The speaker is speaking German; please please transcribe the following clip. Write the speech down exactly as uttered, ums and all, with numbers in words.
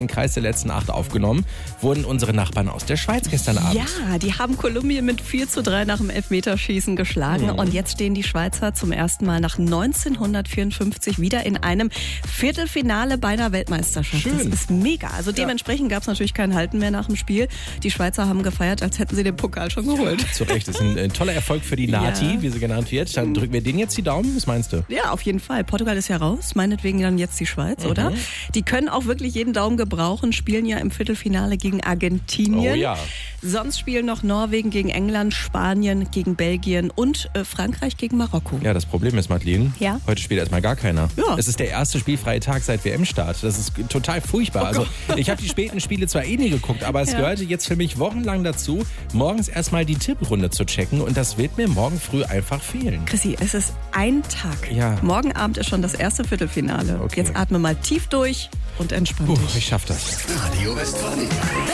im Kreis der letzten acht aufgenommen, wurden unsere Nachbarn aus der Schweiz gestern Abend. Ja, die haben Kolumbien mit vier zu drei nach dem Elfmeterschießen geschlagen. Mhm. Und jetzt stehen die Schweizer zum ersten Mal nach neunzehnhundertvierundfünfzig wieder in einem Viertelfinale bei einer Weltmeisterschaft. Schön. Das ist mega. Also dementsprechend gab es natürlich kein Halten mehr nach dem Spiel. Die Schweizer haben gefeiert, als hätten sie den Pokal schon geholt. Ja, zu Recht, das ist ein, ein toller Erfolg für die Nati, ja. wie sie genannt wird. Dann drücken wir denen jetzt die Daumen, was meinst du? Ja, auf jeden Fall. Portugal ist ja raus, meinetwegen dann jetzt die Schweiz, mhm. oder? Die können auch wirklich jeden Daumen gebrauchen, spielen ja im Viertelfinale gegen Argentinien. Oh ja. Sonst spielen noch Norwegen gegen England, Spanien gegen Belgien und äh, Frankreich gegen Marokko. Ja, das Problem ist, Madeleine, ja? heute spielt erstmal gar keiner. Ja. Es ist der erste spielfreie Tag seit W M-Start. Das ist total furchtbar. Oh also ich habe die späten Spiele zwar eh nie geguckt, aber es ja. gehörte jetzt für mich wochenlang dazu, morgens erstmal die Tipprunde zu checken und das wird mir morgen früh einfach fehlen. Chrissy, es ist ein Tag. Ja. Morgen Abend ist schon das erste Viertelfinale. Okay. Jetzt atme mal tief durch und entspann Puh, dich. ich schaff das. Radio Westfalen.